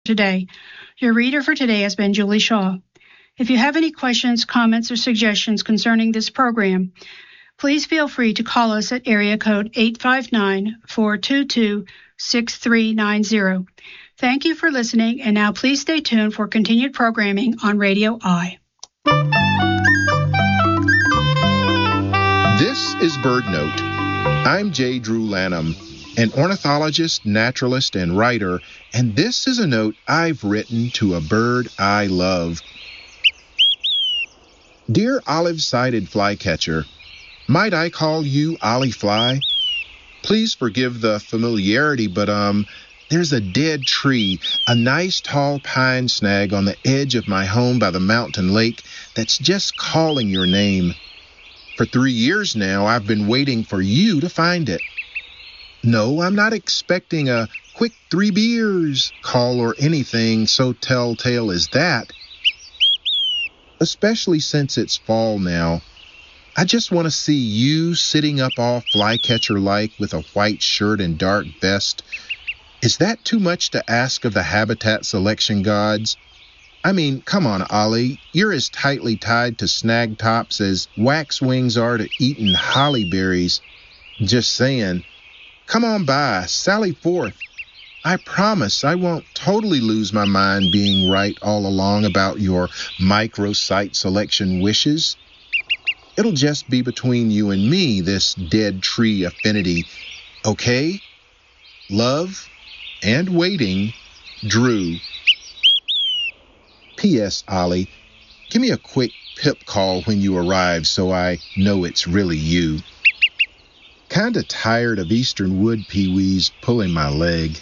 today. Your reader for today has been Julie Shaw. If you have any questions, comments, or suggestions concerning this program, please feel free to call us at area code 859-422-6390. Thank you for listening, and now please stay tuned for continued programming on Radio I. This is BirdNote. I'm J. Drew Lanham, an ornithologist, naturalist, and writer, and this is a note I've written to a bird I love. Dear olive-sided flycatcher, might I call you Ollie Fly? Please forgive the familiarity, but there's a dead tree, a nice tall pine snag on the edge of my home by the mountain lake that's just calling your name. For 3 years now, I've been waiting for you to find it. No, I'm not expecting a quick 3 beers call or anything so telltale as that. Especially since it's fall now. I just want to see you sitting up all flycatcher-like with a white shirt and dark vest. Is that too much to ask of the habitat selection gods? I mean, come on, Ollie. You're as tightly tied to snag tops as waxwings are to eating holly berries. Just saying. Come on by, sally forth. I promise I won't totally lose my mind being right all along about your microsite selection wishes. It'll just be between you and me, this dead tree affinity. Okay? Love and waiting, Drew. P.S. Ollie, give me a quick pip call when you arrive so I know it's really you. Kinda tired of eastern wood peewees pulling my leg.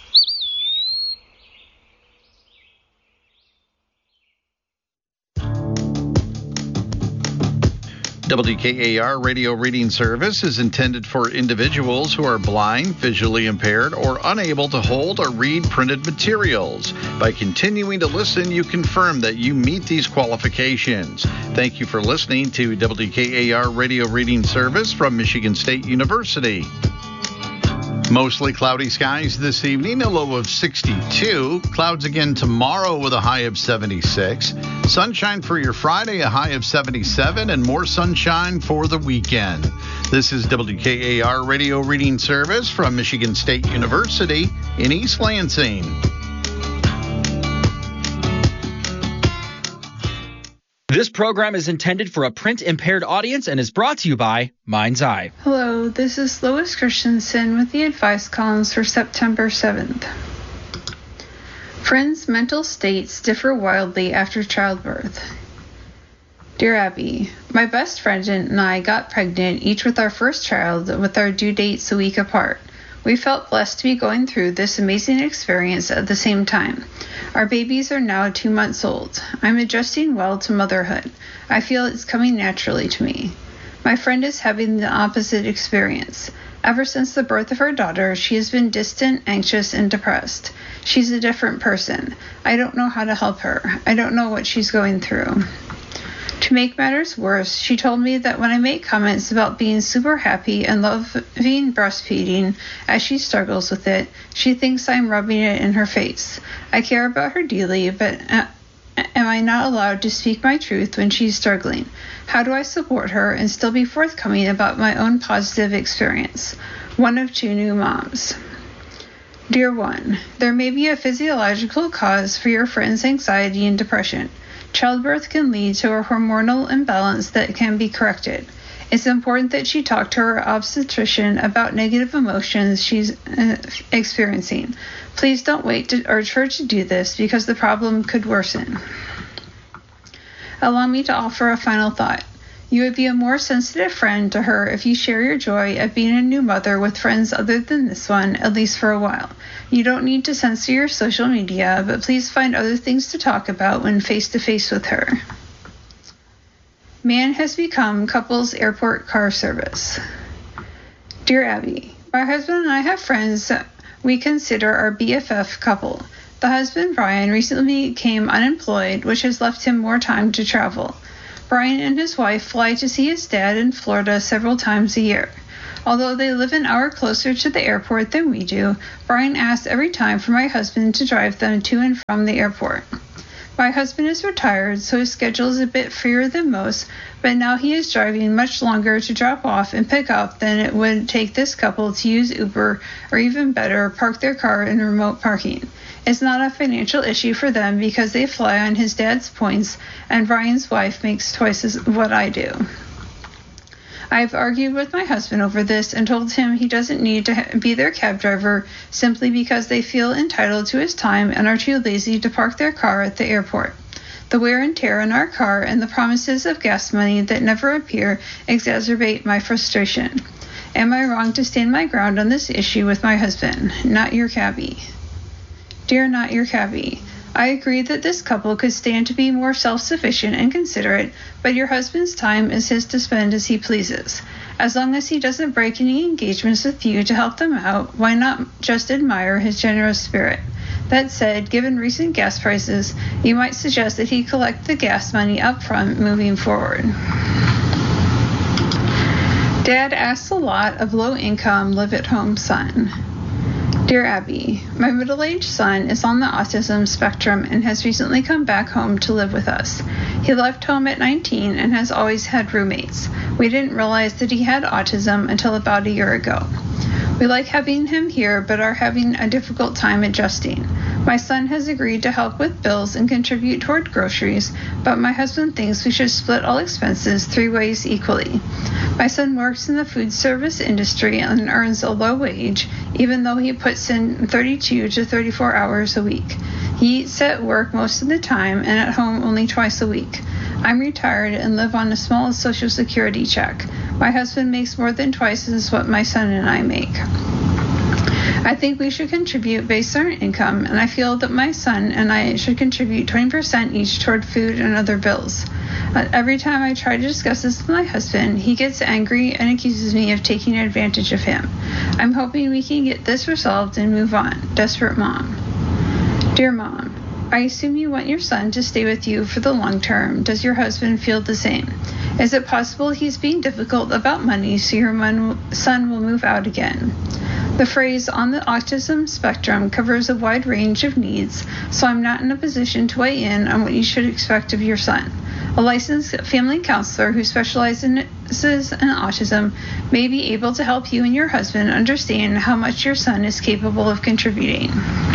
WKAR Radio Reading Service is intended for individuals who are blind, visually impaired, or unable to hold or read printed materials. By continuing to listen, you confirm that you meet these qualifications. Thank you for listening to WKAR Radio Reading Service from Michigan State University. Mostly cloudy skies this evening, a low of 62. Clouds again tomorrow with a high of 76. Sunshine for your Friday, a high of 77, and more sunshine for the weekend. This is WKAR Radio Reading Service from Michigan State University in East Lansing. This program is intended for a print-impaired audience and is brought to you by Mind's Eye. Hello, this is Lois Christensen with the advice columns for September 7th. Friends' mental states differ wildly after childbirth. Dear Abby, my best friend and I got pregnant, each with our first child, with our due dates a week apart. We felt blessed to be going through this amazing experience at the same time. Our babies are now 2 months old. I'm adjusting well to motherhood. I feel it's coming naturally to me. My friend is having the opposite experience. Ever since the birth of her daughter, she has been distant, anxious, and depressed. She's a different person. I don't know how to help her. I don't know what she's going through. To make matters worse, she told me that when I make comments about being super happy and loving breastfeeding as she struggles with it, she thinks I'm rubbing it in her face. I care about her dearly, but am I not allowed to speak my truth when she's struggling? How do I support her and still be forthcoming about my own positive experience? One of 2 new moms. Dear one, there may be a physiological cause for your friend's anxiety and depression. Childbirth can lead to a hormonal imbalance that can be corrected. It's important that she talk to her obstetrician about negative emotions she's experiencing. Please don't wait to urge her to do this because the problem could worsen. Allow me to offer a final thought. You would be a more sensitive friend to her if you share your joy at being a new mother with friends other than this one, at least for a while. You don't need to censor your social media, but please find other things to talk about when face-to-face with her. Man has become couple's airport car service. Dear Abby, my husband and I have friends we consider our BFF couple. The husband, Brian, recently became unemployed, which has left him more time to travel. Brian and his wife fly to see his dad in Florida several times a year. Although they live an hour closer to the airport than we do, Brian asks every time for my husband to drive them to and from the airport. My husband is retired, so his schedule is a bit freer than most, but now he is driving much longer to drop off and pick up than it would take this couple to use Uber, or even better, park their car in remote parking. It's not a financial issue for them because they fly on his dad's points, and Brian's wife makes twice as what I do. I've argued with my husband over this and told him he doesn't need to be their cab driver simply because they feel entitled to his time and are too lazy to park their car at the airport. The wear and tear in our car and the promises of gas money that never appear exacerbate my frustration. Am I wrong to stand my ground on this issue with my husband? Not your cabbie. Dear Not Your Cabbie, I agree that this couple could stand to be more self-sufficient and considerate, but your husband's time is his to spend as he pleases. As long as he doesn't break any engagements with you to help them out, why not just admire his generous spirit? That said, given recent gas prices, you might suggest that he collect the gas money up front moving forward. Dad asks a lot of low-income, live-at-home son. Dear Abby, my middle-aged son is on the autism spectrum and has recently come back home to live with us. He left home at 19 and has always had roommates. We didn't realize that he had autism until about a year ago. We like having him here, but are having a difficult time adjusting. My son has agreed to help with bills and contribute toward groceries, but my husband thinks we should split all expenses 3 ways equally. My son works in the food service industry and earns a low wage, even though he puts in 32 to 34 hours a week. He eats at work most of the time and at home only twice a week. I'm retired and live on a small Social Security check. My husband makes more than twice as what my son and I make. I think we should contribute based on our income, and I feel that my son and I should contribute 20% each toward food and other bills. Every time I try to discuss this with my husband, he gets angry and accuses me of taking advantage of him. I'm hoping we can get this resolved and move on. Desperate Mom. Dear Mom, I assume you want your son to stay with you for the long term. Does your husband feel the same? Is it possible he's being difficult about money so your son will move out again? The phrase on the autism spectrum covers a wide range of needs, so I'm not in a position to weigh in on what you should expect of your son. A licensed family counselor who specializes in autism may be able to help you and your husband understand how much your son is capable of contributing.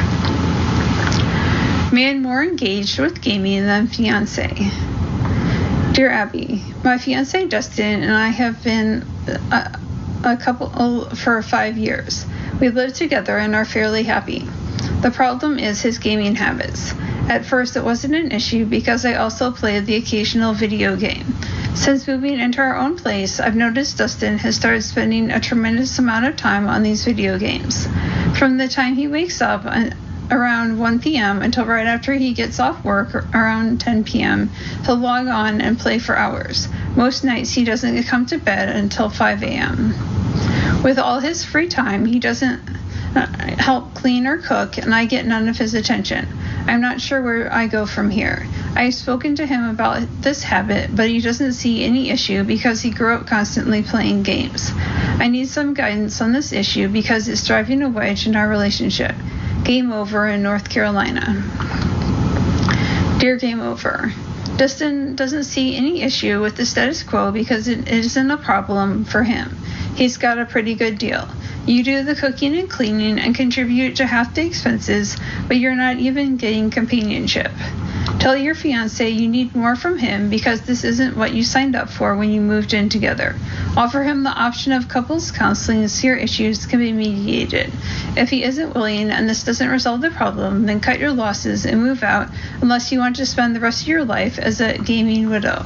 Man more engaged with gaming than fiance. Dear Abby, my fiance Dustin and I have been a couple for 5 years. We live together and are fairly happy. The problem is his gaming habits. At first it wasn't an issue because I also played the occasional video game. Since moving into our own place, I've noticed Dustin has started spending a tremendous amount of time on these video games. From the time he wakes up around 1 p.m. until right after he gets off work around 10 p.m., he'll log on and play for hours. Most nights he doesn't come to bed until 5 a.m. With all his free time, he doesn't help clean or cook, and I get none of his attention. I'm not sure where I go from here. I've spoken to him about this habit, but he doesn't see any issue because he grew up constantly playing games. I need some guidance on this issue because it's driving a wedge in our relationship. Game Over in North Carolina. Dear Game Over, Dustin doesn't see any issue with the status quo because it isn't a problem for him. He's got a pretty good deal. You do the cooking and cleaning and contribute to half the expenses, but you're not even getting companionship. Tell your fiancé you need more from him because this isn't what you signed up for when you moved in together. Offer him the option of couples counseling so your issues can be mediated. If he isn't willing and this doesn't resolve the problem, then cut your losses and move out unless you want to spend the rest of your life as a gaming widow.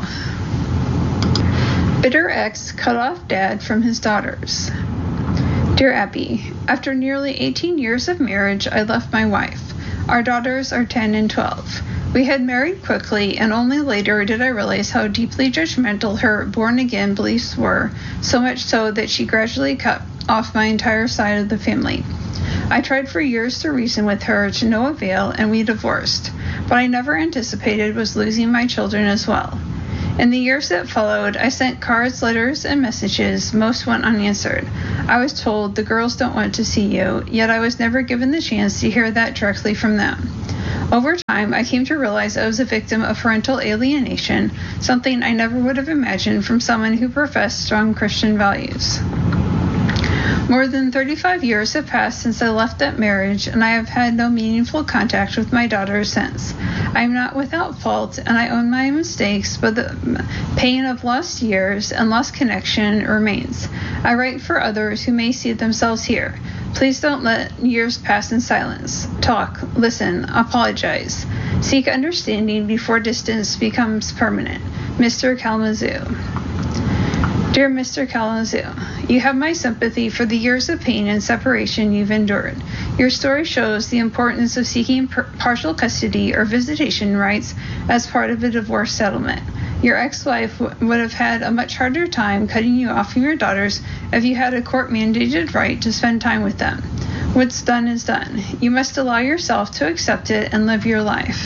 Bitter ex cut off dad from his daughters. Dear Abby, after nearly 18 years of marriage, I left my wife. Our daughters are 10 and 12. We had married quickly, and only later did I realize how deeply judgmental her born-again beliefs were, so much so that she gradually cut off my entire side of the family. I tried for years to reason with her to no avail, and we divorced. What I never anticipated was losing my children as well. In the years that followed, I sent cards, letters, and messages. Most went unanswered. I was told the girls don't want to see you, yet I was never given the chance to hear that directly from them. Over time, I came to realize I was a victim of parental alienation, something I never would have imagined from someone who professed strong Christian values. More than 35 years have passed since I left that marriage, and I have had no meaningful contact with my daughter since. I am not without fault, and I own my mistakes, but the pain of lost years and lost connection remains. I write for others who may see themselves here. Please don't let years pass in silence. Talk, listen, apologize. Seek understanding before distance becomes permanent. Mr. Kalamazoo. Dear Mr. Kalamazoo, you have my sympathy for the years of pain and separation you've endured. Your story shows the importance of seeking partial custody or visitation rights as part of a divorce settlement. Your ex-wife would have had a much harder time cutting you off from your daughters if you had a court-mandated right to spend time with them. What's done is done. You must allow yourself to accept it and live your life.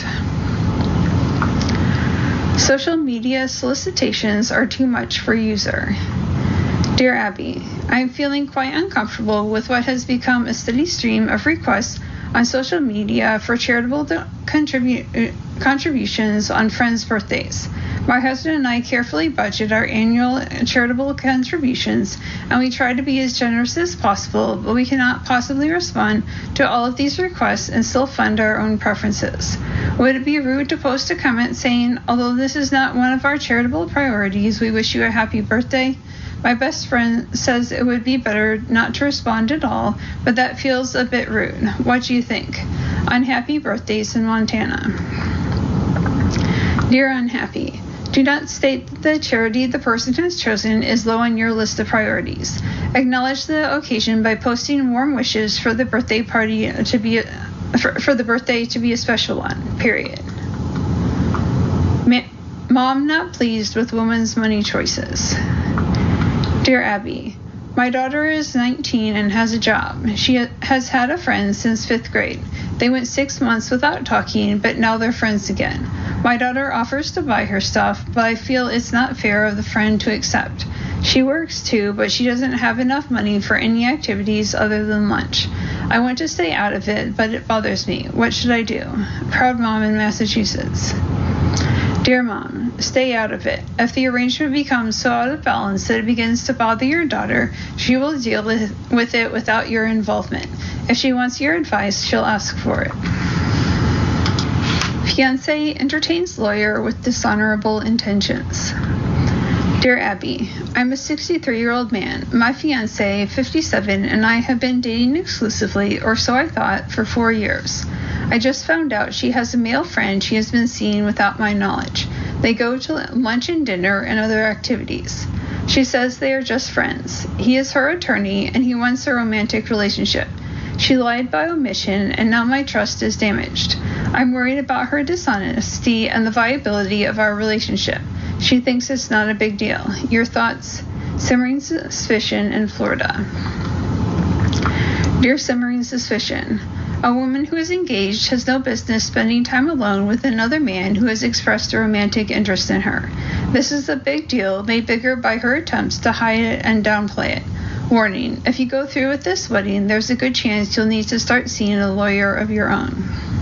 Social media solicitations are too much for user. Dear Abby, I am feeling quite uncomfortable with what has become a steady stream of requests on social media for charitable contributions on friends' birthdays. My husband and I carefully budget our annual charitable contributions, and we try to be as generous as possible, but we cannot possibly respond to all of these requests and still fund our own preferences. Would it be rude to post a comment saying, although this is not one of our charitable priorities, we wish you a happy birthday? My best friend says it would be better not to respond at all, but that feels a bit rude. What do you think? Unhappy birthdays in Montana. Dear Unhappy, do not state that the charity the person has chosen is low on your list of priorities. Acknowledge the occasion by posting warm wishes for the birthday party to be for the birthday to be a special one. Period. Mom not pleased with woman's money choices. Dear Abby, my daughter is 19 and has a job. She has had a friend since 5th grade. They went 6 months without talking, but now they're friends again. My daughter offers to buy her stuff, but I feel it's not fair of the friend to accept. She works too, but she doesn't have enough money for any activities other than lunch. I want to stay out of it, but it bothers me. What should I do? Proud mom in Massachusetts. Dear Mom, stay out of it. If the arrangement becomes so out of balance that it begins to bother your daughter, she will deal with it without your involvement. If she wants your advice, she'll ask for it. Fiancé entertains lawyer with dishonorable intentions. Dear Abby, I'm a 63-year-old man. My fiancé, 57, and I have been dating exclusively, or so I thought, for 4 years. I just found out she has a male friend she has been seeing without my knowledge. They go to lunch and dinner and other activities. She says they are just friends. He is her attorney, and he wants a romantic relationship. She lied by omission, and now my trust is damaged. I'm worried about her dishonesty and the viability of our relationship. She thinks it's not a big deal. Your thoughts? Simmering suspicion in Florida. Dear Simmering Suspicion, a woman who is engaged has no business spending time alone with another man who has expressed a romantic interest in her. This is a big deal, made bigger by her attempts to hide it and downplay it. Warning, if you go through with this wedding, there's a good chance you'll need to start seeing a lawyer of your own.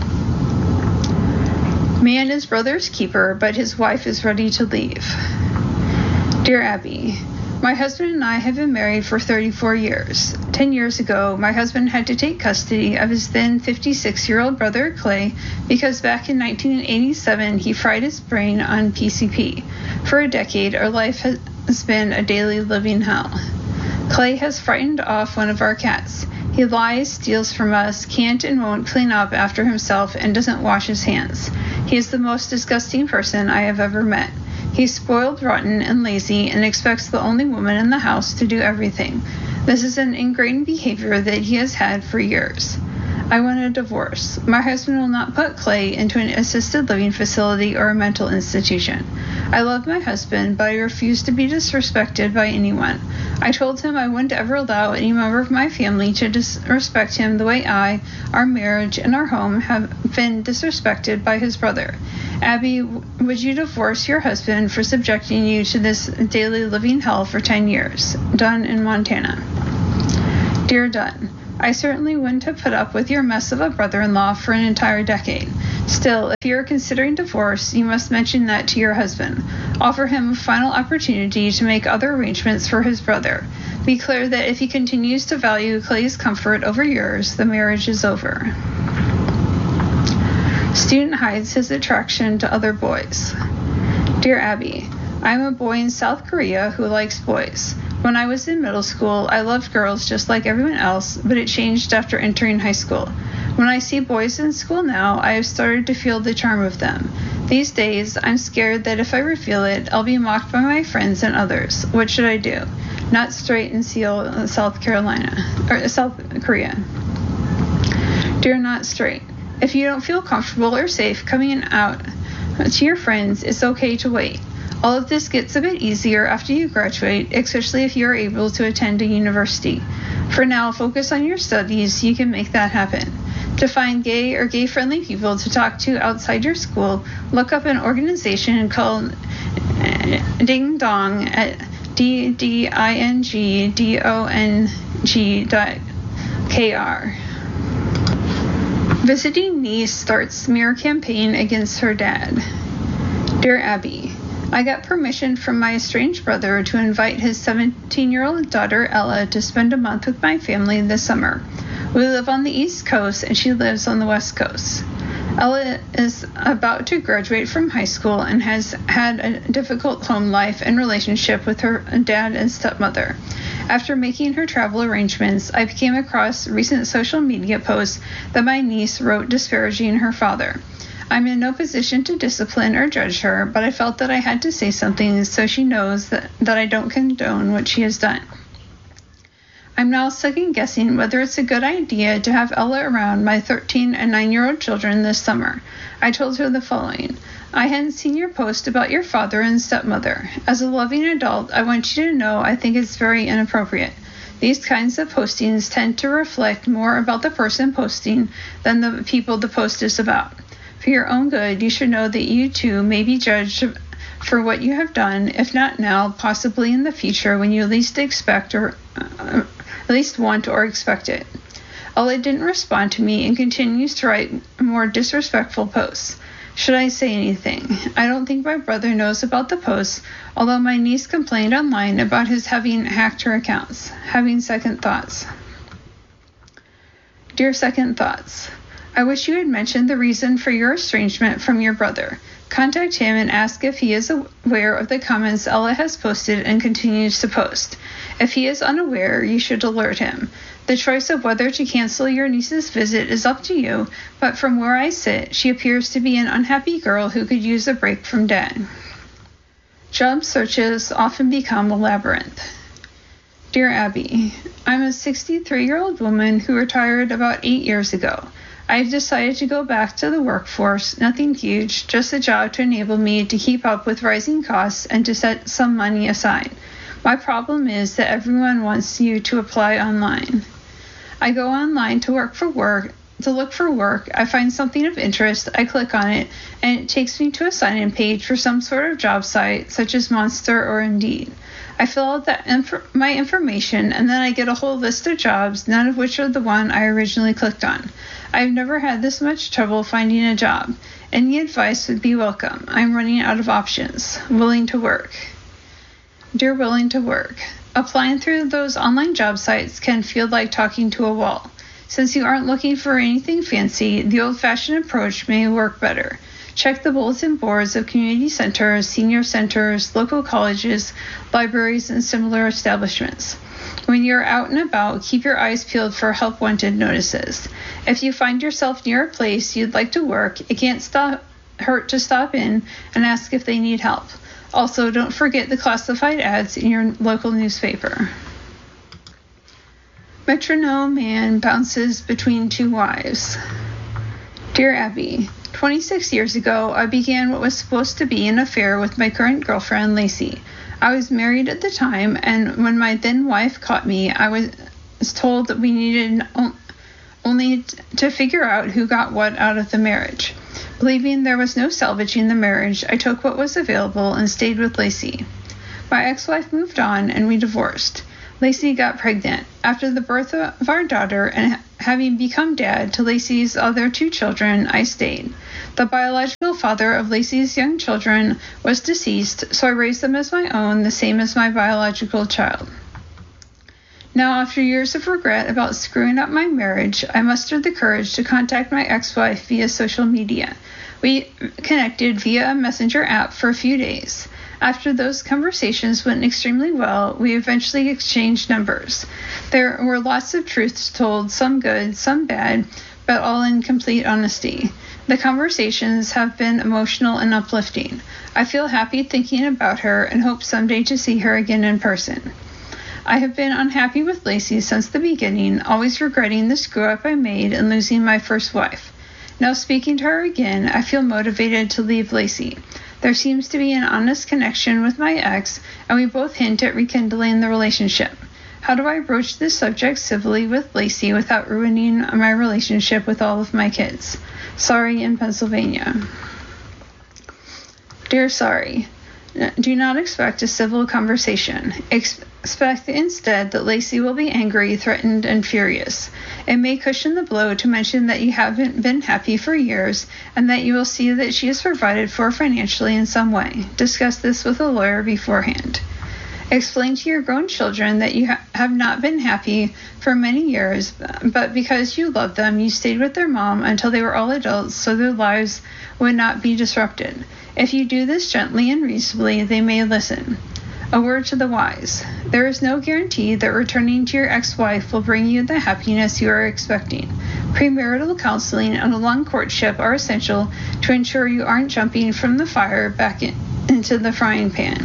Man is brother's keeper, but his wife is ready to leave. Dear Abby, my husband and I have been married for 34 years. 10 years ago, my husband had to take custody of his then 56-year-old brother, Clay, because back in 1987, he fried his brain on PCP. For a decade, our life has been a daily living hell. Clay has frightened off one of our cats. He lies, steals from us, can't and won't clean up after himself, and doesn't wash his hands. He is the most disgusting person I have ever met. He's spoiled, rotten, and lazy, and expects the only woman in the house to do everything. This is an ingrained behavior that he has had for years. I want a divorce. My husband will not put Clay into an assisted living facility or a mental institution. I love my husband, but I refuse to be disrespected by anyone. I told him I wouldn't ever allow any member of my family to disrespect him the way our marriage, and our home have been disrespected by his brother. Abby, would you divorce your husband for subjecting you to this daily living hell for 10 years? Dunn in Montana. Dear Dunn, I certainly wouldn't have put up with your mess of a brother-in-law for an entire decade. Still, if you're considering divorce, you must mention that to your husband. Offer him a final opportunity to make other arrangements for his brother. Be clear that if he continues to value Clay's comfort over yours, the marriage is over. Student hides his attraction to other boys. Dear Abby, I'm a boy in South Korea who likes boys. When I was in middle school, I loved girls just like everyone else, but it changed after entering high school. When I see boys in school now, I have started to feel the charm of them. These days, I'm scared that if I reveal it, I'll be mocked by my friends and others. What should I do? Not straight in Seoul, South Korea. Dear Not Straight, if you don't feel comfortable or safe coming out to your friends, it's okay to wait. All of this gets a bit easier after you graduate, especially if you are able to attend a university. For now, focus on your studies. You can make that happen. To find gay or gay-friendly people to talk to outside your school, look up an organization called Ding Dong at DDINGDONG.KR. Visiting niece starts smear campaign against her dad. Dear Abby, I got permission from my estranged brother to invite his 17-year-old daughter Ella to spend a month with my family this summer. We live on the East Coast and she lives on the West Coast. Ella is about to graduate from high school and has had a difficult home life and relationship with her dad and stepmother. After making her travel arrangements, I came across recent social media posts that my niece wrote disparaging her father. I'm in no position to discipline or judge her, but I felt that I had to say something so she knows that I don't condone what she has done. I'm now second-guessing whether it's a good idea to have Ella around my 13 and 9-year-old children this summer. I told her the following. I hadn't seen your post about your father and stepmother. As a loving adult, I want you to know I think it's very inappropriate. These kinds of postings tend to reflect more about the person posting than the people the post is about. For your own good, you should know that you too may be judged for what you have done, if not now, possibly in the future when you least expect or at least want or expect it. Ella didn't respond to me and continues to write more disrespectful posts. Should I say anything? I don't think my brother knows about the posts, although my niece complained online about his having hacked her accounts. Having second thoughts. Dear Second Thoughts, I wish you had mentioned the reason for your estrangement from your brother. Contact him and ask if he is aware of the comments Ella has posted and continues to post. If he is unaware, you should alert him. The choice of whether to cancel your niece's visit is up to you, but from where I sit, she appears to be an unhappy girl who could use a break from dad. Job searches often become a labyrinth. Dear Abby, I'm a 63-year-old woman who retired about 8 years ago. I've decided to go back to the workforce, nothing huge, just a job to enable me to keep up with rising costs and to set some money aside. My problem is that everyone wants you to apply online. I go online to look for work. I find something of interest, I click on it, and it takes me to a sign-in page for some sort of job site, such as Monster or Indeed. I fill out my information, and then I get a whole list of jobs, none of which are the one I originally clicked on. I've never had this much trouble finding a job. Any advice would be welcome. I'm running out of options. Willing to work. Dear Willing to Work, applying through those online job sites can feel like talking to a wall. Since you aren't looking for anything fancy, the old-fashioned approach may work better. Check the bulletin boards of community centers, senior centers, local colleges, libraries, and similar establishments. When you're out and about, keep your eyes peeled for help-wanted notices. If you find yourself near a place you'd like to work, it can't hurt to stop in and ask if they need help. Also, don't forget the classified ads in your local newspaper. Metronome man bounces between two wives. Dear Abby, 26 years ago, I began what was supposed to be an affair with my current girlfriend, Lacey. I was married at the time, and when my then wife caught me, I was told that we needed only to figure out who got what out of the marriage. Believing there was no salvaging the marriage, I took what was available and stayed with Lacey. My ex-wife moved on, and we divorced. Lacey got pregnant. After the birth of our daughter and having become dad to Lacey's other two children, I stayed. The biological father of Lacey's young children was deceased, so I raised them as my own, the same as my biological child. Now, after years of regret about screwing up my marriage, I mustered the courage to contact my ex-wife via social media. We connected via a messenger app for a few days. After those conversations went extremely well, we eventually exchanged numbers. There were lots of truths told, some good, some bad, but all in complete honesty. The conversations have been emotional and uplifting. I feel happy thinking about her and hope someday to see her again in person. I have been unhappy with Lacey since the beginning, always regretting the screw-up I made and losing my first wife. Now speaking to her again, I feel motivated to leave Lacey. There seems to be an honest connection with my ex, and we both hint at rekindling the relationship. How do I broach this subject civilly with Lacey without ruining my relationship with all of my kids? Sorry, in Pennsylvania. Dear Sorry, do not expect a civil conversation. Expect instead that Lacey will be angry, threatened, and furious. It may cushion the blow to mention that you haven't been happy for years and that you will see that she is provided for financially in some way. Discuss this with a lawyer beforehand. Explain to your grown children that you have not been happy for many years, but because you love them, you stayed with their mom until they were all adults so their lives would not be disrupted. If you do this gently and reasonably, they may listen. A word to the wise. There is no guarantee that returning to your ex-wife will bring you the happiness you are expecting. Premarital counseling and a long courtship are essential to ensure you aren't jumping from the fire back into the frying pan.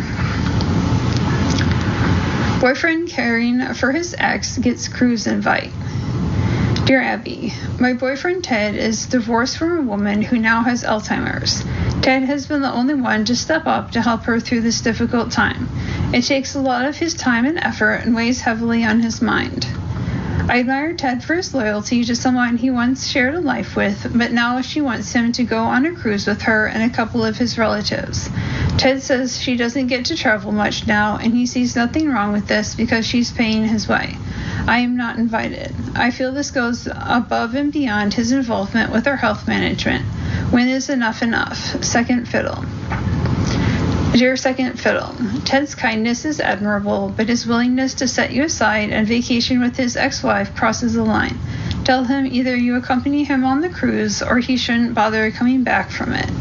Boyfriend caring for his ex gets cruise invite. Dear Abby, my boyfriend Ted is divorced from a woman who now has Alzheimer's. Ted has been the only one to step up to help her through this difficult time. It takes a lot of his time and effort and weighs heavily on his mind. I admire Ted for his loyalty to someone he once shared a life with, but now she wants him to go on a cruise with her and a couple of his relatives. Ted says she doesn't get to travel much now, and he sees nothing wrong with this because she's paying his way. I am not invited. I feel this goes above and beyond his involvement with our health management. When is enough enough? Second fiddle. Dear Second Fiddle, Ted's kindness is admirable, but his willingness to set you aside and vacation with his ex-wife crosses the line. Tell him either you accompany him on the cruise or he shouldn't bother coming back from it.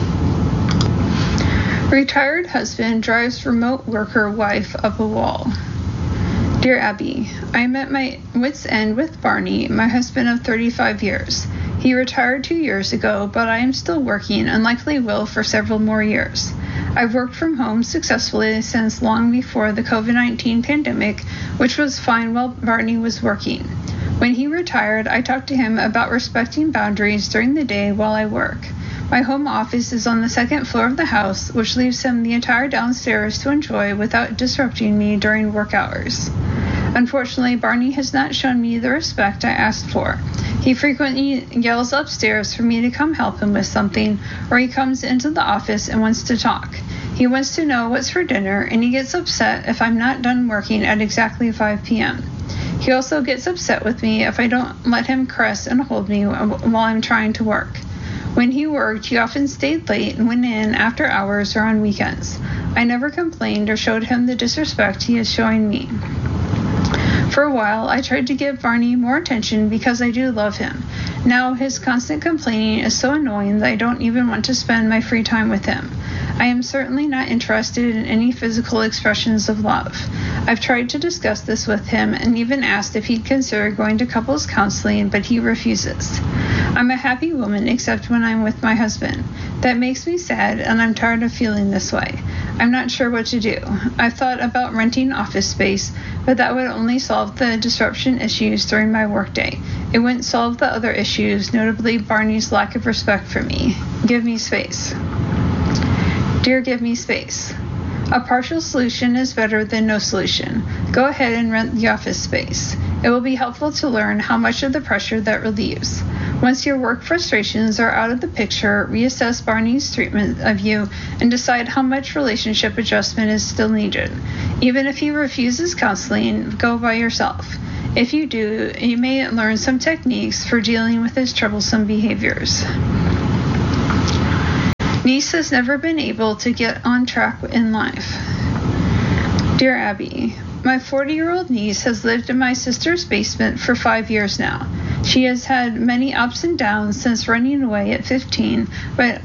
Retired husband drives remote worker wife up a wall. Dear Abby, I am at my wit's end with Barney, my husband of 35 years. He retired 2 years ago, but I am still working and likely will for several more years. I've worked from home successfully since long before the COVID-19 pandemic, which was fine while Barney was working. When he retired, I talked to him about respecting boundaries during the day while I work. My home office is on the second floor of the house, which leaves him the entire downstairs to enjoy without disrupting me during work hours. Unfortunately, Barney has not shown me the respect I asked for. He frequently yells upstairs for me to come help him with something, or he comes into the office and wants to talk. He wants to know what's for dinner, and he gets upset if I'm not done working at exactly 5 p.m. He also gets upset with me if I don't let him caress and hold me while I'm trying to work. When he worked, he often stayed late and went in after hours or on weekends. I never complained or showed him the disrespect he is showing me. For a while, I tried to give Barney more attention because I do love him. Now, his constant complaining is so annoying that I don't even want to spend my free time with him. I am certainly not interested in any physical expressions of love. I've tried to discuss this with him and even asked if he'd consider going to couples counseling, but he refuses. I'm a happy woman except when I'm with my husband. That makes me sad, and I'm tired of feeling this way. I'm not sure what to do. I've thought about renting office space, but that would only solve the disruption issues during my workday. It wouldn't solve the other issues, notably Barney's lack of respect for me. Give me space. Dear, give me space. A partial solution is better than no solution. Go ahead and rent the office space. It will be helpful to learn how much of the pressure that relieves. Once your work frustrations are out of the picture, reassess Barney's treatment of you and decide how much relationship adjustment is still needed. Even if he refuses counseling, go by yourself. If you do, you may learn some techniques for dealing with his troublesome behaviors. Niece has never been able to get on track in life. Dear Abby, my 40-year-old niece has lived in my sister's basement for 5 years now. She has had many ups and downs since running away at 15, but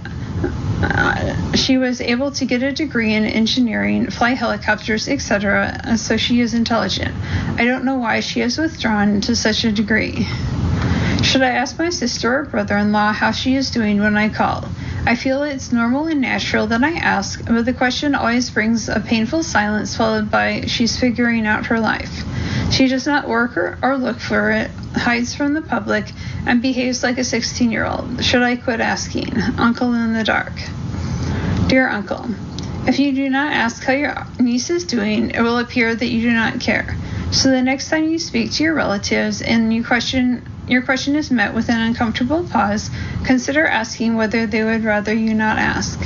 she was able to get a degree in engineering, fly helicopters, etc., so she is intelligent. I don't know why she has withdrawn to such a degree. Should I ask my sister or brother-in-law how she is doing when I call? I feel it's normal and natural that I ask, but the question always brings a painful silence followed by she's figuring out her life. She does not work or look for it, hides from the public, and behaves like a 16-year-old. Should I quit asking? Uncle in the dark. Dear Uncle, if you do not ask how your niece is doing, it will appear that you do not care. So the next time you speak to your relatives and your question is met with an uncomfortable pause, consider asking whether they would rather you not ask.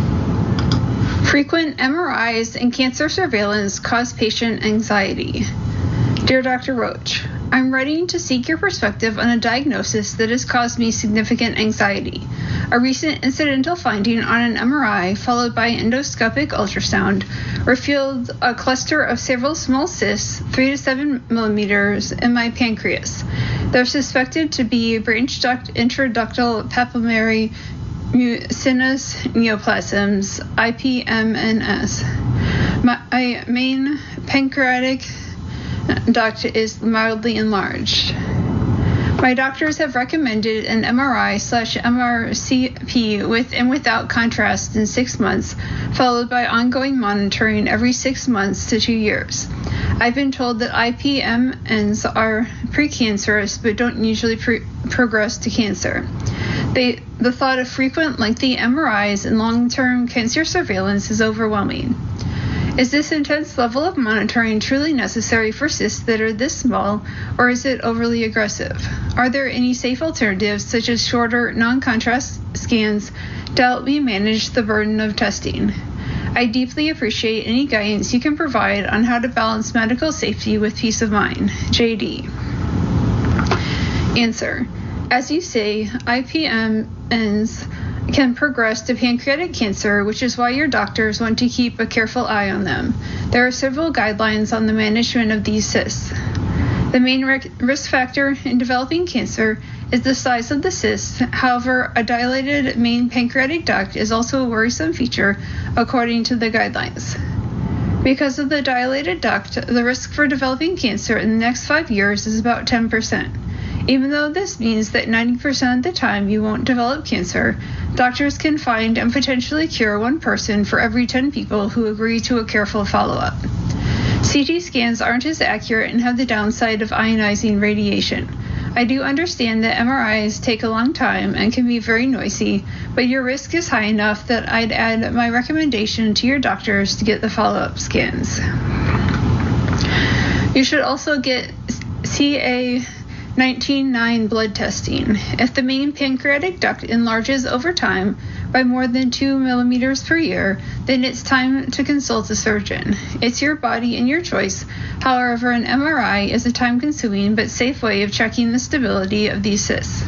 Frequent MRIs and cancer surveillance cause patient anxiety. Dear Dr. Roach, I'm writing to seek your perspective on a diagnosis that has caused me significant anxiety. A recent incidental finding on an MRI, followed by endoscopic ultrasound, revealed a cluster of several small cysts, 3 to 7 millimeters, in my pancreas. They're suspected to be branch duct intraductal papillary mucinous neoplasms, IPMNS. My main pancreatic duct is mildly enlarged. My doctors have recommended an MRI/MRCP with and without contrast in 6 months, followed by ongoing monitoring every 6 months to 2 years. I've been told that IPMNs are precancerous but don't usually progress to cancer. The thought of frequent, lengthy MRIs and long-term cancer surveillance is overwhelming. Is this intense level of monitoring truly necessary for cysts that are this small, or is it overly aggressive? Are there any safe alternatives, such as shorter, non-contrast scans, to help me manage the burden of testing? I deeply appreciate any guidance you can provide on how to balance medical safety with peace of mind. JD. Answer. As you say, IPMNs can progress to pancreatic cancer, which is why your doctors want to keep a careful eye on them. There are several guidelines on the management of these cysts. The main risk factor in developing cancer is the size of the cyst. However, a dilated main pancreatic duct is also a worrisome feature according to the guidelines. Because of the dilated duct, the risk for developing cancer in the next 5 years is about 10%. Even though this means that 90% of the time you won't develop cancer, doctors can find and potentially cure 1 person for every 10 people who agree to a careful follow-up. CT scans aren't as accurate and have the downside of ionizing radiation. I do understand that MRIs take a long time and can be very noisy, but your risk is high enough that I'd add my recommendation to your doctors to get the follow-up scans. You should also get CA19-9 blood testing. If the main pancreatic duct enlarges over time by more than 2 millimeters per year, then it's time to consult a surgeon. It's your body and your choice. However, an MRI is a time-consuming but safe way of checking the stability of these cysts.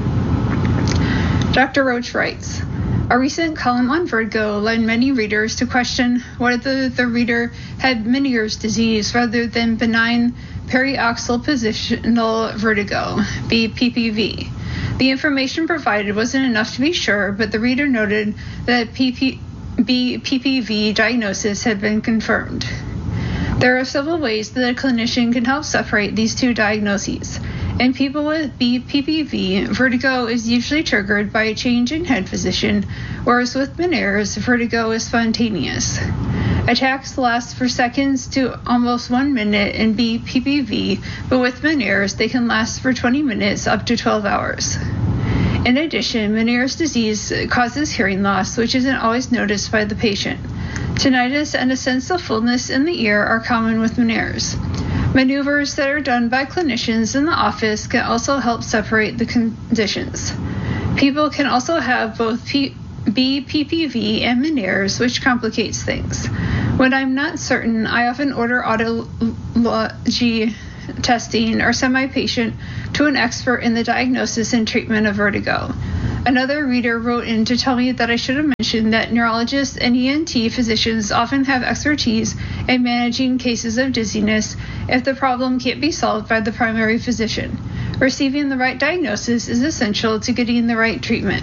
Dr. Roach writes, a recent column on vertigo led many readers to question whether the reader had Meniere's disease rather than benign periaxial positional vertigo, BPPV. The information provided wasn't enough to be sure, but the reader noted that BPPV diagnosis had been confirmed. There are several ways that a clinician can help separate these two diagnoses. In people with BPPV, vertigo is usually triggered by a change in head position, whereas with Meniere's, vertigo is spontaneous. Attacks last for seconds to almost 1 minute in BPPV, but with Meniere's, they can last for 20 minutes up to 12 hours. In addition, Meniere's disease causes hearing loss, which isn't always noticed by the patient. Tinnitus and a sense of fullness in the ear are common with Meniere's. Maneuvers that are done by clinicians in the office can also help separate the conditions. People can also have both BPPV and Meniere's, which complicates things. When I'm not certain, I often order audiology testing or send my patient to an expert in the diagnosis and treatment of vertigo. Another reader wrote in to tell me that I should have mentioned that neurologists and ENT physicians often have expertise in managing cases of dizziness if the problem can't be solved by the primary physician. Receiving the right diagnosis is essential to getting the right treatment.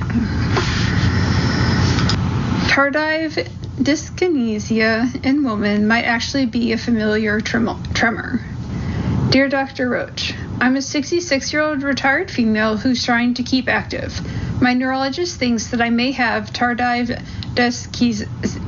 Tardive dyskinesia in women might actually be a familiar tremor. Dear Dr. Roach, I'm a 66-year-old retired female who's trying to keep active. My neurologist thinks that I may have tardive dyskinesia,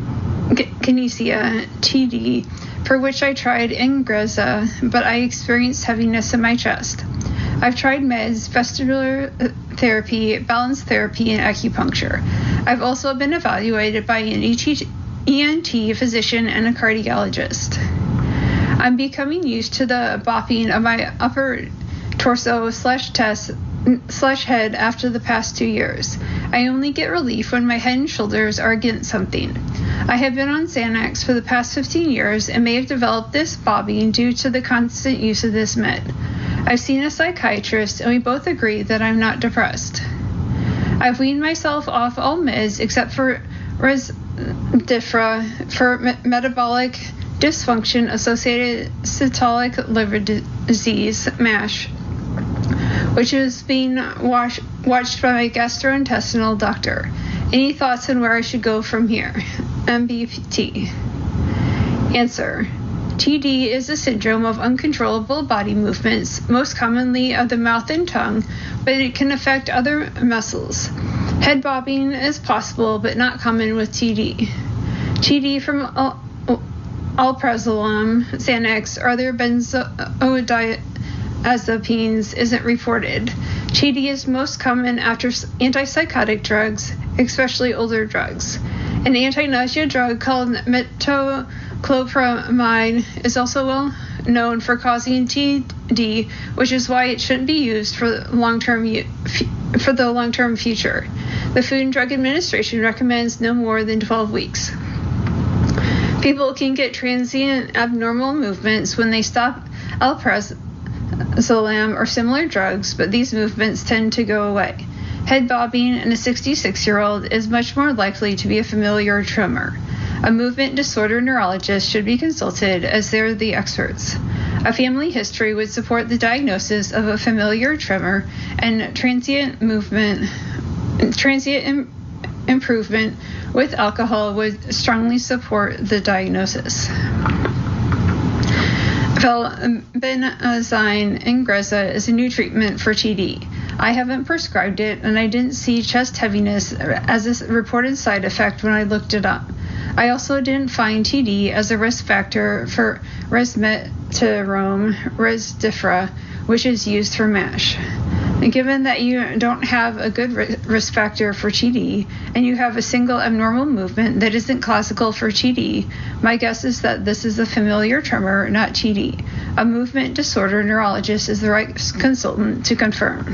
TD, for which I tried Ingrezza, but I experienced heaviness in my chest. I've tried meds, vestibular therapy, balance therapy, and acupuncture. I've also been evaluated by an ENT physician and a cardiologist. I'm becoming used to the bopping of my upper torso / head after the past 2 years. I only get relief when my head and shoulders are against something. I have been on Xanax for the past 15 years and may have developed this bobbing due to the constant use of this med. I've seen a psychiatrist and we both agree that I'm not depressed. I've weaned myself off all meds except for Rezdiffra for metabolic dysfunction associated cytolic liver disease, MASH, which is being watched by my gastrointestinal doctor. Any thoughts on where I should go from here? MBT. Answer. TD is a syndrome of uncontrollable body movements, most commonly of the mouth and tongue, but it can affect other muscles. Head bobbing is possible, but not common with TD. TD from alprazolam, Xanax, or other benzodiazepines isn't reported. TD is most common after antipsychotic drugs, especially older drugs. An anti-nausea drug called metoclopramide is also well known for causing TD, which is why it shouldn't be used for the long-term future. The Food and Drug Administration recommends no more than 12 weeks. People can get transient abnormal movements when they stop alprazolam or similar drugs, but these movements tend to go away. Head bobbing in a 66-year-old is much more likely to be a familiar tremor. A movement disorder neurologist should be consulted as they're the experts. A family history would support the diagnosis of a familiar tremor, and transient improvement with alcohol would strongly support the diagnosis. Valbenazine Ingrezza is a new treatment for TD. I haven't prescribed it, and I didn't see chest heaviness as a reported side effect when I looked it up. I also didn't find TD as a risk factor for resmetirom Rezdiffra, which is used for MASH. And given that you don't have a good risk factor for TD, and you have a single abnormal movement that isn't classical for TD, my guess is that this is a familiar tremor, not TD. A movement disorder neurologist is the right consultant to confirm.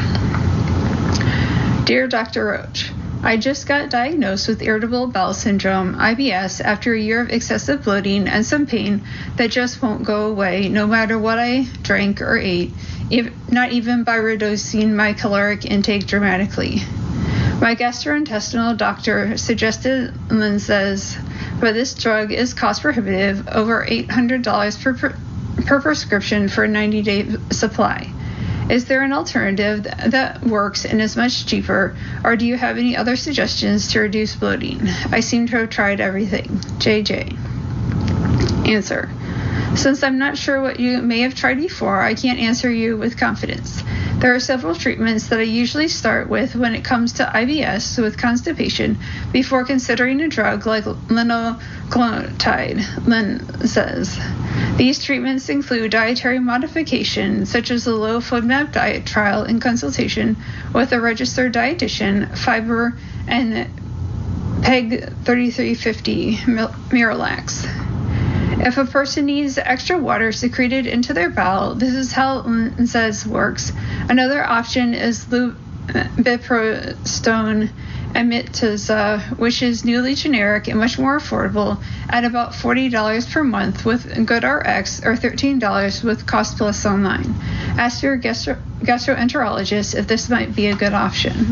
Dear Dr. Roach, I just got diagnosed with irritable bowel syndrome, IBS, after a year of excessive bloating and some pain that just won't go away no matter what I drank or ate, not even by reducing my caloric intake dramatically. My gastrointestinal doctor suggested Linzess, but this drug is cost prohibitive, over $800 per prescription for a 90-day supply. Is there an alternative that works and is much cheaper, or do you have any other suggestions to reduce bloating? I seem to have tried everything. JJ. Answer. Since I'm not sure what you may have tried before, I can't answer you with confidence. There are several treatments that I usually start with when it comes to IBS with constipation before considering a drug like linaclotide, Lynn says. These treatments include dietary modification, such as the low FODMAP diet trial in consultation with a registered dietitian, fiber, and PEG 3350 Miralax. If a person needs extra water secreted into their bowel, this is how Lynn says works. Another option is lubiprostone Amitiza, which is newly generic and much more affordable at about $40 per month with GoodRx or $13 with Cost Plus Online. Ask your gastroenterologist if this might be a good option.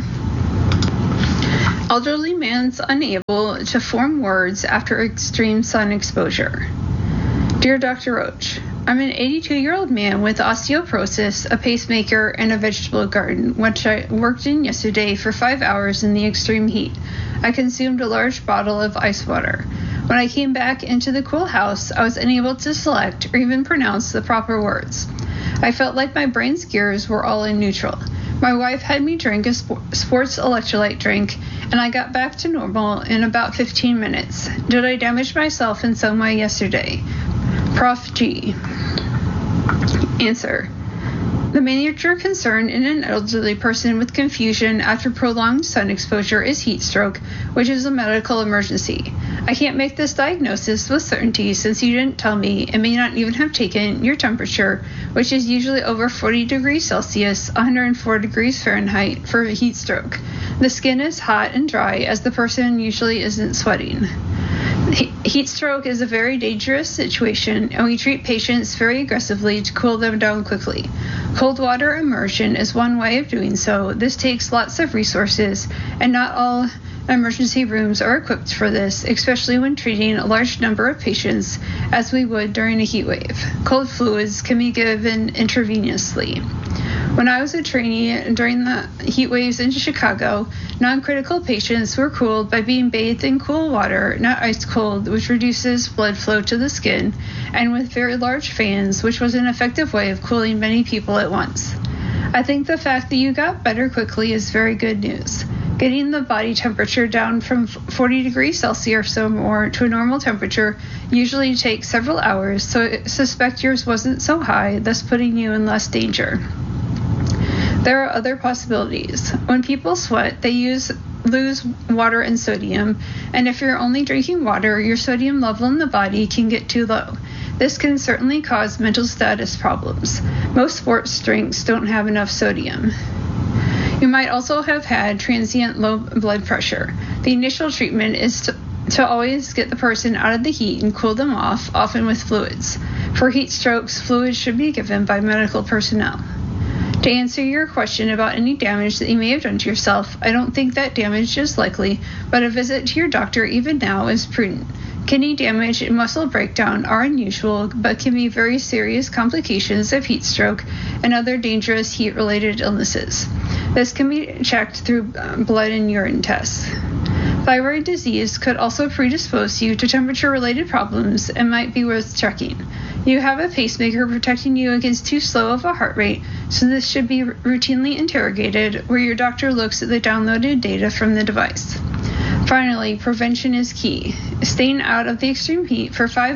Elderly man's unable to form words after extreme sun exposure. Dear Dr. Roach, I'm an 82-year-old man with osteoporosis, a pacemaker, and a vegetable garden, which I worked in yesterday for 5 hours in the extreme heat. I consumed a large bottle of ice water. When I came back into the cool house, I was unable to select or even pronounce the proper words. I felt like my brain's gears were all in neutral. My wife had me drink a sports electrolyte drink, and I got back to normal in about 15 minutes. Did I damage myself in some way yesterday? Prof. G. Answer. The major concern in an elderly person with confusion after prolonged sun exposure is heat stroke, which is a medical emergency. I can't make this diagnosis with certainty since you didn't tell me and may not even have taken your temperature, which is usually over 40 degrees Celsius, 104 degrees Fahrenheit, for heat stroke. The skin is hot and dry as the person usually isn't sweating. Heat stroke is a very dangerous situation, and we treat patients very aggressively to cool them down quickly. Cold water immersion is one way of doing so. This takes lots of resources, and not all emergency rooms are equipped for this, especially when treating a large number of patients, as we would during a heat wave. Cold fluids can be given intravenously. When I was a trainee during the heat waves in Chicago, non-critical patients were cooled by being bathed in cool water, not ice cold, which reduces blood flow to the skin, and with very large fans, which was an effective way of cooling many people at once. I think the fact that you got better quickly is very good news. Getting the body temperature down from 40 degrees Celsius or more to a normal temperature usually takes several hours, so I suspect yours wasn't so high, thus putting you in less danger. There are other possibilities. When people sweat, they lose water and sodium, and if you're only drinking water, your sodium level in the body can get too low. This can certainly cause mental status problems. Most sports drinks don't have enough sodium. You might also have had transient low blood pressure. The initial treatment is to always get the person out of the heat and cool them off, often with fluids. For heat strokes, fluids should be given by medical personnel. To answer your question about any damage that you may have done to yourself, I don't think that damage is likely, but a visit to your doctor even now is prudent. Kidney damage and muscle breakdown are unusual, but can be very serious complications of heat stroke and other dangerous heat-related illnesses. This can be checked through blood and urine tests. Thyroid disease could also predispose you to temperature-related problems and might be worth checking. You have a pacemaker protecting you against too slow of a heart rate, so this should be routinely interrogated where your doctor looks at the downloaded data from the device. Finally, prevention is key. Staying out in the extreme heat for 5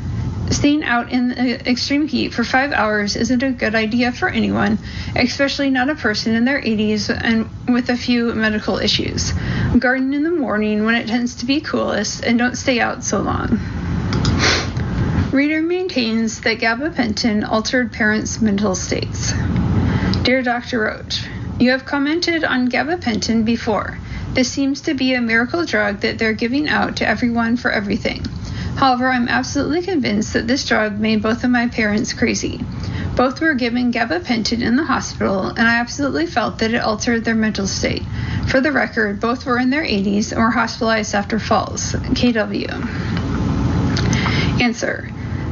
hours isn't a good idea for anyone, especially not a person in their 80s and with a few medical issues. Garden in the morning when it tends to be coolest, and don't stay out so long. Reader maintains that gabapentin altered parents' mental states. Dear Dr. Roach, you have commented on gabapentin before. This seems to be a miracle drug that they're giving out to everyone for everything. However, I'm absolutely convinced that this drug made both of my parents crazy. Both were given gabapentin in the hospital, and I absolutely felt that it altered their mental state. For the record, both were in their 80s and were hospitalized after falls. KW. Answer.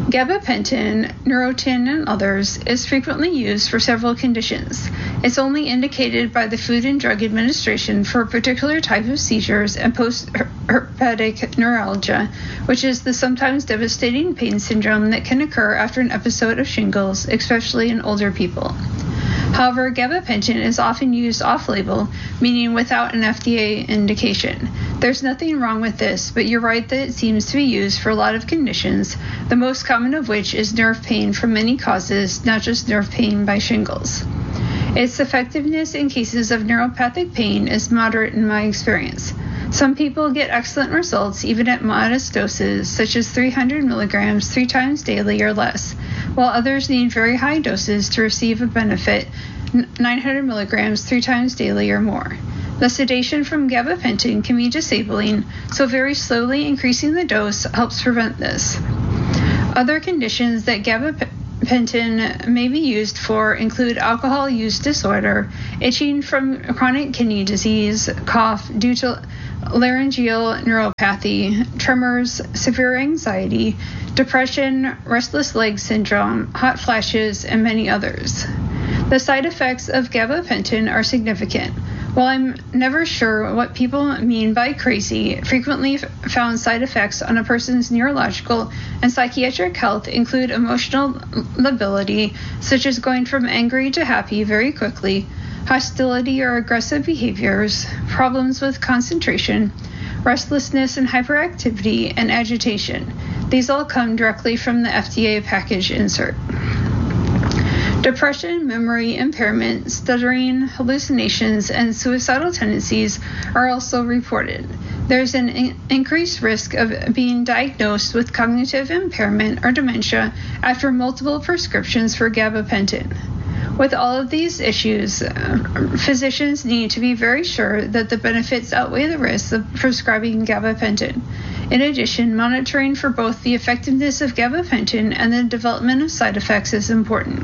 Gabapentin, Neurontin, and others is frequently used for several conditions. It's only indicated by the Food and Drug Administration for a particular type of seizures and post-herpetic neuralgia, which is the sometimes devastating pain syndrome that can occur after an episode of shingles, especially in older people. However, gabapentin is often used off-label, meaning without an FDA indication. There's nothing wrong with this, but you're right that it seems to be used for a lot of conditions, the most common of which is nerve pain from many causes, not just nerve pain by shingles. Its effectiveness in cases of neuropathic pain is moderate in my experience. Some people get excellent results even at modest doses, such as 300 milligrams 3 times daily or less, while others need very high doses to receive a benefit, 900 milligrams 3 times daily or more. The sedation from gabapentin can be disabling, so very slowly increasing the dose helps prevent this. Other conditions that gabapentin may be used for include alcohol use disorder, itching from chronic kidney disease, cough due to laryngeal neuropathy, tremors, severe anxiety, depression, restless leg syndrome, hot flashes, and many others. The side effects of gabapentin are significant. While I'm never sure what people mean by crazy, frequently found side effects on a person's neurological and psychiatric health include emotional lability, such as going from angry to happy very quickly, hostility or aggressive behaviors, problems with concentration, restlessness and hyperactivity, and agitation. These all come directly from the FDA package insert. Depression, memory impairment, stuttering, hallucinations, and suicidal tendencies are also reported. There's an increased risk of being diagnosed with cognitive impairment or dementia after multiple prescriptions for gabapentin. With all of these issues, physicians need to be very sure that the benefits outweigh the risks of prescribing gabapentin. In addition, monitoring for both the effectiveness of gabapentin and the development of side effects is important.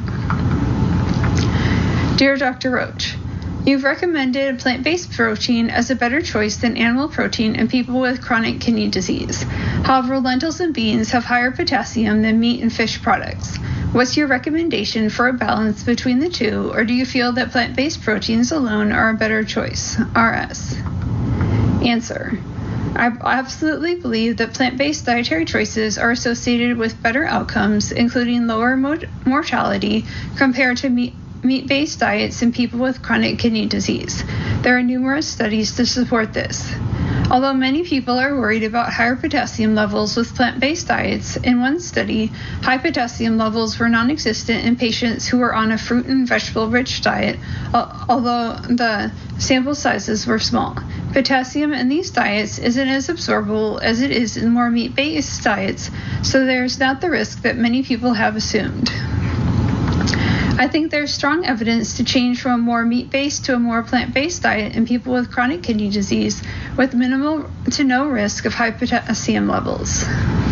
Dear Dr. Roach, you've recommended plant-based protein as a better choice than animal protein in people with chronic kidney disease. However, lentils and beans have higher potassium than meat and fish products. What's your recommendation for a balance between the two, or do you feel that plant-based proteins alone are a better choice? RS. Answer. I absolutely believe that plant-based dietary choices are associated with better outcomes, including lower mortality compared to meat-based diets in people with chronic kidney disease. There are numerous studies to support this. Although many people are worried about higher potassium levels with plant-based diets, in one study, high potassium levels were non-existent in patients who were on a fruit and vegetable-rich diet, although the sample sizes were small. Potassium in these diets isn't as absorbable as it is in more meat-based diets, so there's not the risk that many people have assumed. I think there's strong evidence to change from a more meat-based to a more plant-based diet in people with chronic kidney disease with minimal to no risk of high potassium levels.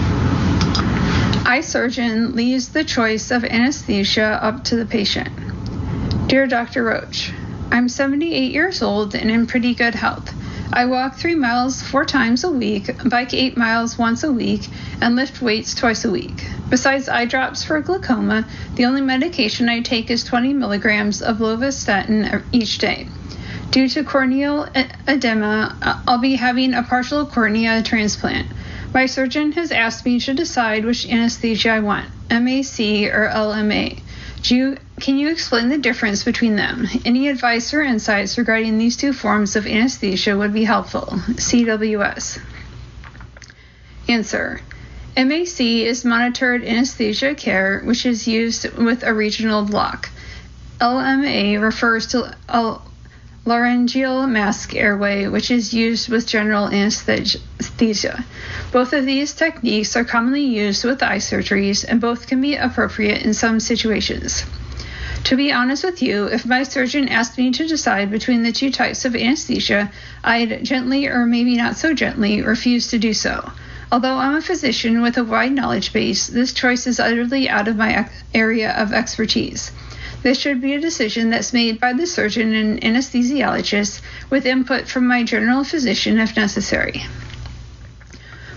iSurgeon leaves the choice of anesthesia up to the patient. Dear Dr. Roach, I'm 78 years old and in pretty good health. I walk 3 miles 4 times a week, bike 8 miles once a week, and lift weights twice a week. Besides eye drops for glaucoma, the only medication I take is 20 milligrams of lovastatin each day. Due to corneal edema, I'll be having a partial cornea transplant. My surgeon has asked me to decide which anesthesia I want, MAC or LMA. Can you explain the difference between them? Any advice or insights regarding these two forms of anesthesia would be helpful. CWS. Answer. MAC is monitored anesthesia care, which is used with a regional block. LMA refers to a laryngeal mask airway, which is used with general anesthesia. Both of these techniques are commonly used with eye surgeries, and both can be appropriate in some situations. To be honest with you, if my surgeon asked me to decide between the two types of anesthesia, I'd gently, or maybe not so gently, refuse to do so. Although I'm a physician with a wide knowledge base, this choice is utterly out of my area of expertise. This should be a decision that's made by the surgeon and anesthesiologist with input from my general physician if necessary.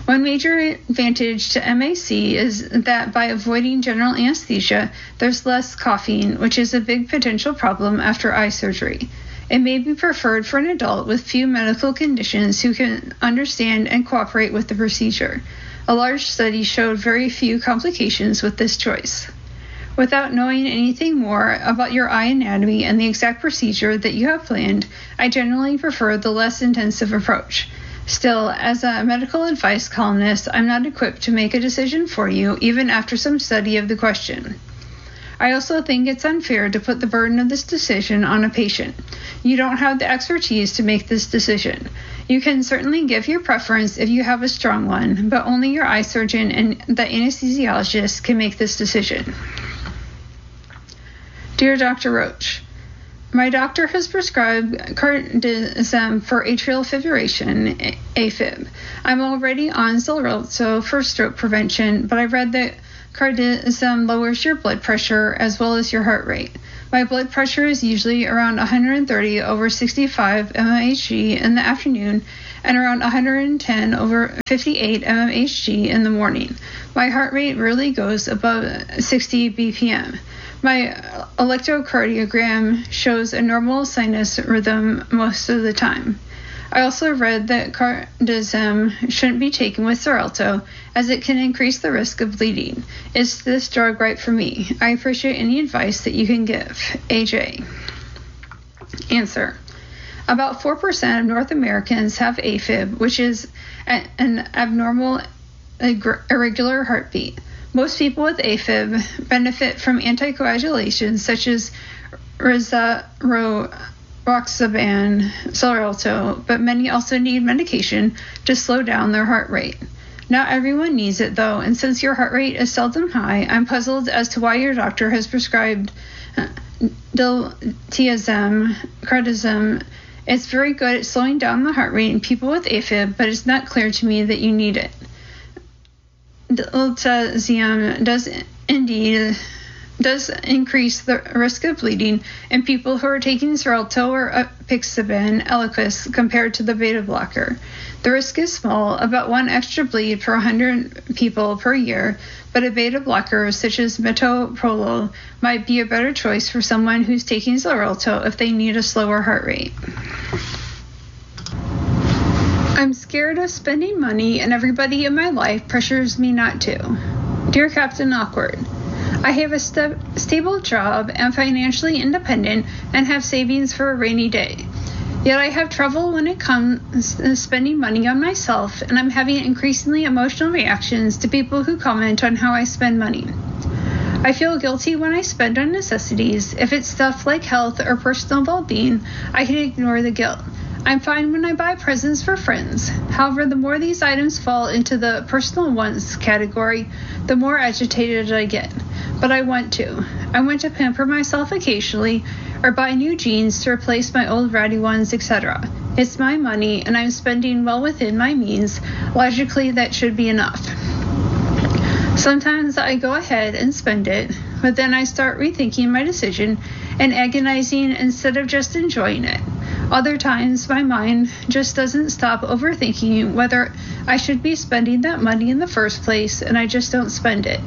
One major advantage to MAC is that by avoiding general anesthesia, there's less coughing, which is a big potential problem after eye surgery. It may be preferred for an adult with few medical conditions who can understand and cooperate with the procedure. A large study showed very few complications with this choice. Without knowing anything more about your eye anatomy and the exact procedure that you have planned, I generally prefer the less intensive approach. Still, as a medical advice columnist, I'm not equipped to make a decision for you, even after some study of the question. I also think it's unfair to put the burden of this decision on a patient. You don't have the expertise to make this decision. You can certainly give your preference if you have a strong one, but only your eye surgeon and the anesthesiologist can make this decision. Dear Dr. Roach, my doctor has prescribed cardizem for atrial fibrillation, AFib. I'm already on Xarelto for stroke prevention, but I read that cardizem lowers your blood pressure as well as your heart rate. My blood pressure is usually around 130/65 mmHg in the afternoon and around 110/58 mmHg in the morning. My heart rate rarely goes above 60 BPM. My electrocardiogram shows a normal sinus rhythm most of the time. I also read that cardizem shouldn't be taken with Xarelto as it can increase the risk of bleeding. Is this drug right for me? I appreciate any advice that you can give. AJ. Answer. About 4% of North Americans have AFib, which is an abnormal irregular heartbeat. Most people with AFib benefit from anticoagulation such as rizaroxaban, Xarelto, but many also need medication to slow down their heart rate. Not everyone needs it though, and since your heart rate is seldom high, I'm puzzled as to why your doctor has prescribed diltiazem, cardizem. It's very good at slowing down the heart rate in people with AFib, but it's not clear to me that you need it. Diltiazem does increase the risk of bleeding in people who are taking Xarelto or apixaban, Eliquis, compared to the beta blocker. The risk is small, about 1 extra bleed per 100 people per year, but a beta blocker such as metoprolol might be a better choice for someone who's taking Xarelto if they need a slower heart rate. I'm scared of spending money and everybody in my life pressures me not to. Dear Captain Awkward, I have a stable job, am financially independent, and have savings for a rainy day. Yet I have trouble when it comes to spending money on myself, and I'm having increasingly emotional reactions to people who comment on how I spend money. I feel guilty when I spend on necessities. If it's stuff like health or personal well-being, I can ignore the guilt. I'm fine when I buy presents for friends. However, the more these items fall into the personal wants category, the more agitated I get. But I want to. I want to pamper myself occasionally or buy new jeans to replace my old ratty ones, etc. It's my money and I'm spending well within my means. Logically, that should be enough. Sometimes I go ahead and spend it, but then I start rethinking my decision and agonizing instead of just enjoying it. Other times, my mind just doesn't stop overthinking whether I should be spending that money in the first place, and I just don't spend it.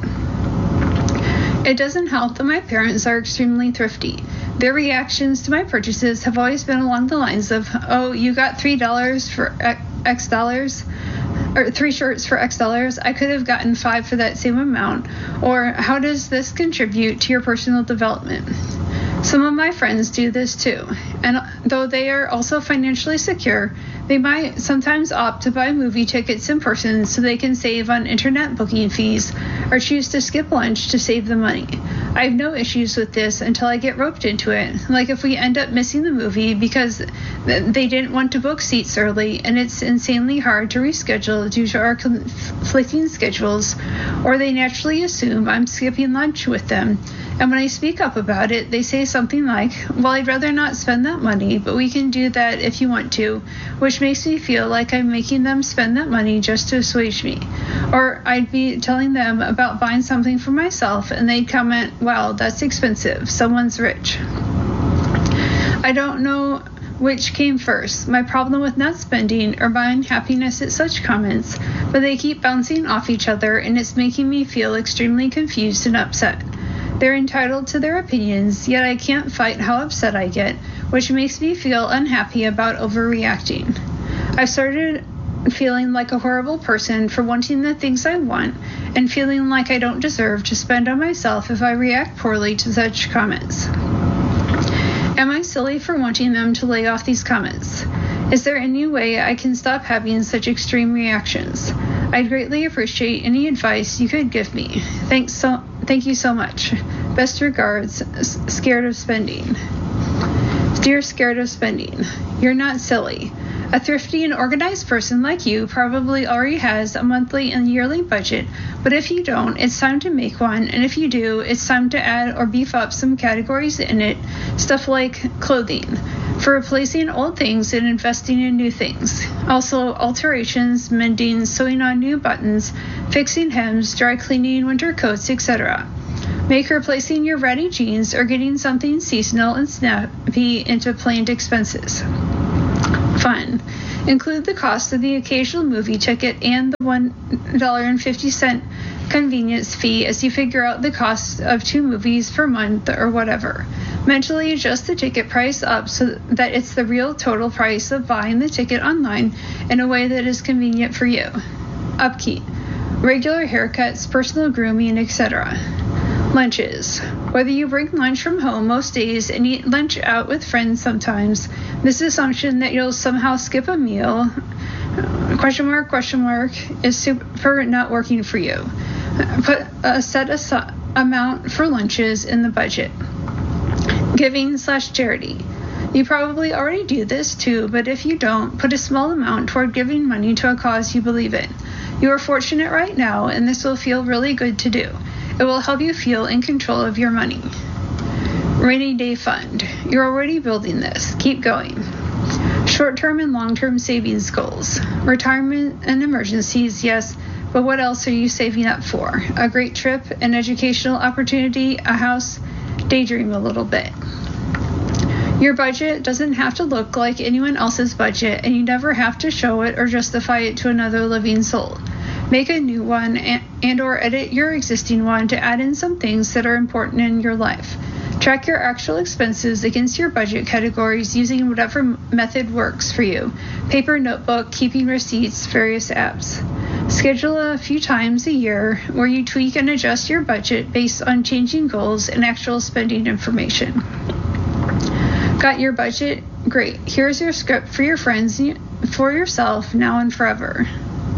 It doesn't help that my parents are extremely thrifty. Their reactions to my purchases have always been along the lines of, oh, you got $3 for X dollars, or 3 shirts for X dollars. I could have gotten 5 for that same amount. Or how does this contribute to your personal development? Some of my friends do this too, and though they are also financially secure, they might sometimes opt to buy movie tickets in person so they can save on internet booking fees, or choose to skip lunch to save the money. I have no issues with this until I get roped into it, like if we end up missing the movie because they didn't want to book seats early and it's insanely hard to reschedule due to our conflicting schedules, or they naturally assume I'm skipping lunch with them. And when I speak up about it, they say something like, well, I'd rather not spend that money, but we can do that if you want to, which makes me feel like I'm making them spend that money just to assuage me. Or I'd be telling them about buying something for myself, and they'd comment, wow, that's expensive. Someone's rich. I don't know which came first, my problem with not spending or my unhappiness at such comments, but they keep bouncing off each other and it's making me feel extremely confused and upset. They're entitled to their opinions, yet I can't fight how upset I get, which makes me feel unhappy about overreacting. I've started feeling like a horrible person for wanting the things I want and feeling like I don't deserve to spend on myself if I react poorly to such comments. Am I silly for wanting them to lay off these comments? Is there any way I can stop having such extreme reactions? I'd greatly appreciate any advice you could give me. Thank you so much. Best regards, Scared of Spending. Dear Scared of Spending, you're not silly. A thrifty and organized person like you probably already has a monthly and yearly budget, but if you don't, it's time to make one, and if you do, it's time to add or beef up some categories in it, stuff like clothing, for replacing old things and investing in new things. Also, alterations, mending, sewing on new buttons, fixing hems, dry cleaning winter coats, etc. Make replacing your ratty jeans or getting something seasonal and snappy into planned expenses. Fun. Include the cost of the occasional movie ticket and the $1.50 convenience fee as you figure out the cost of 2 movies per month or whatever. Mentally adjust the ticket price up so that it's the real total price of buying the ticket online in a way that is convenient for you. Upkeep. Regular haircuts, personal grooming, etc. Lunches. Whether you bring lunch from home most days and eat lunch out with friends sometimes, this assumption that you'll somehow skip a meal, is super not working for you. Put a set amount for lunches in the budget. Giving/charity. You probably already do this too, but if you don't, put a small amount toward giving money to a cause you believe in. You are fortunate right now, and this will feel really good to do. It will help you feel in control of your money. Rainy day fund. You're already building this. Keep going. Short-term and long-term savings goals. Retirement and emergencies, yes, but what else are you saving up for? A great trip, an educational opportunity, a house? Daydream a little bit. Your budget doesn't have to look like anyone else's budget, and you never have to show it or justify it to another living soul. Make a new one and or edit your existing one to add in some things that are important in your life. Track your actual expenses against your budget categories using whatever method works for you. Paper, notebook, keeping receipts, various apps. Schedule a few times a year where you tweak and adjust your budget based on changing goals and actual spending information. Got your budget? Great. Here's your script for your friends, for yourself, now and forever.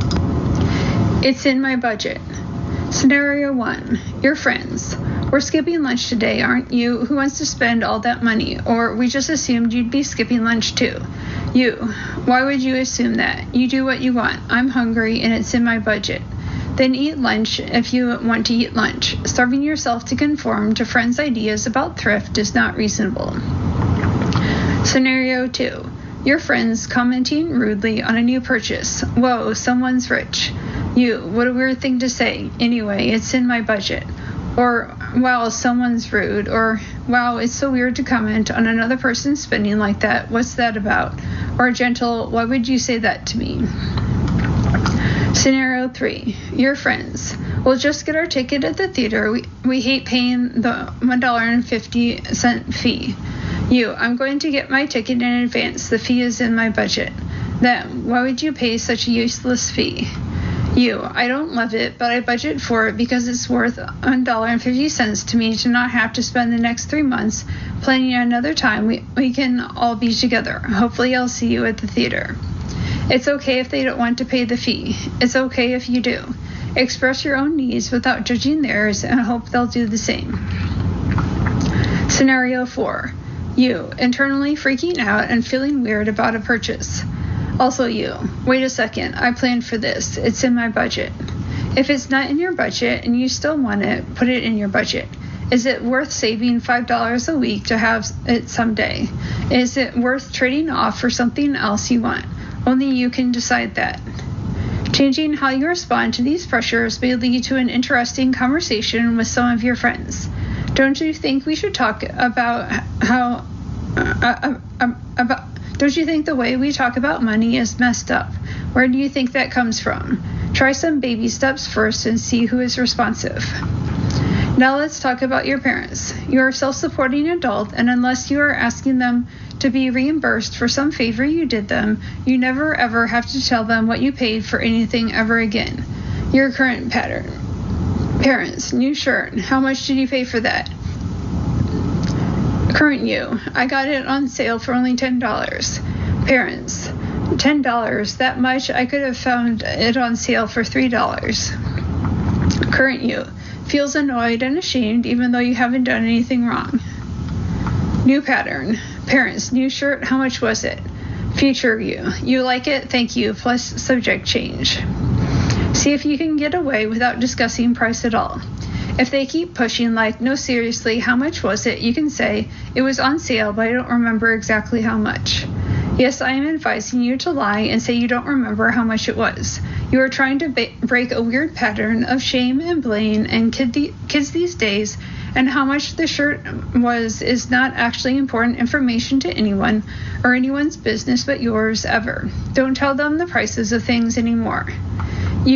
It's in my budget. Scenario 1. Your friends. We're skipping lunch today, aren't you? Who wants to spend all that money? Or we just assumed you'd be skipping lunch too. You. Why would you assume that? You do what you want. I'm hungry and it's in my budget. Then eat lunch if you want to eat lunch. Starving yourself to conform to friends' ideas about thrift is not reasonable. Scenario 2. Your friends commenting rudely on a new purchase. Whoa, someone's rich. You, what a weird thing to say. Anyway, it's in my budget. Or, wow, someone's rude. Or, wow, it's so weird to comment on another person's spending like that. What's that about? Or gentle, why would you say that to me? Scenario 3. Your friends. We'll just get our ticket at the theater. We hate paying the $1.50 fee. You, I'm going to get my ticket in advance. The fee is in my budget. Them, why would you pay such a useless fee? You, I don't love it, but I budget for it because it's worth $1.50 to me to not have to spend the next 3 months planning another time we can all be together. Hopefully I'll see you at the theater. It's okay if they don't want to pay the fee. It's okay if you do. Express your own needs without judging theirs and hope they'll do the same. Scenario 4. You, internally freaking out and feeling weird about a purchase. Also you, wait a second, I planned for this. It's in my budget. If it's not in your budget and you still want it, put it in your budget. Is it worth saving $5 a week to have it someday? Is it worth trading off for something else you want? Only you can decide that. Changing how you respond to these pressures may lead to an interesting conversation with some of your friends. Don't you think we should talk about Don't you think the way we talk about money is messed up? Where do you think that comes from? Try some baby steps first and see who is responsive. Now let's talk about your parents. You are a self-supporting adult, and unless you are asking them to be reimbursed for some favor you did them, you never ever have to tell them what you paid for anything ever again. Your current pattern. Parents, new shirt. How much did you pay for that? Current you. I got it on sale for only $10. Parents, $10. That much? I could have found it on sale for $3. Current you. Feels annoyed and ashamed even though you haven't done anything wrong. New pattern. Parents, new shirt. How much was it? Future you. You like it? Thank you. Plus subject change. See if you can get away without discussing price at all. If they keep pushing like, no, seriously, how much was it? You can say, it was on sale, but I don't remember exactly how much. Yes, I am advising you to lie and say you don't remember how much it was. You are trying to break a weird pattern of shame and blame, and kids these days, and how much the shirt was is not actually important information to anyone or anyone's business but yours ever. Don't tell them the prices of things anymore.